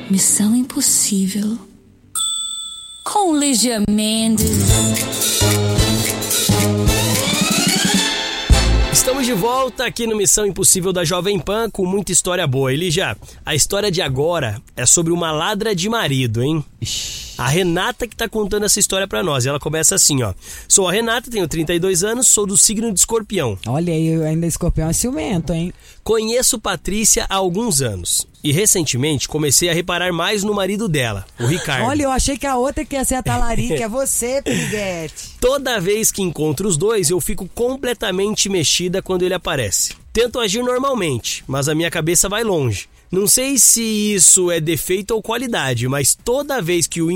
Missão Impossível com Lígia Mendes. Estamos de volta aqui no Missão Impossível da Jovem Pan com muita história boa. E Lígia, a história de agora é sobre uma ladra de marido, hein? A Renata que tá contando essa história pra nós. Ela começa assim, ó. Sou a Renata, tenho 32 anos, sou do signo de Escorpião. Olha aí, ainda Escorpião é ciumento, hein? Conheço Patrícia há alguns anos. E recentemente comecei a reparar mais no marido dela, o Ricardo. Olha, eu achei que a outra que ia ser a talarica, é você, Piriguete. Toda vez que encontro os dois, eu fico completamente mexida quando ele aparece. Tento agir normalmente, mas a minha cabeça vai longe. Não sei se isso é defeito ou qualidade, mas toda vez que o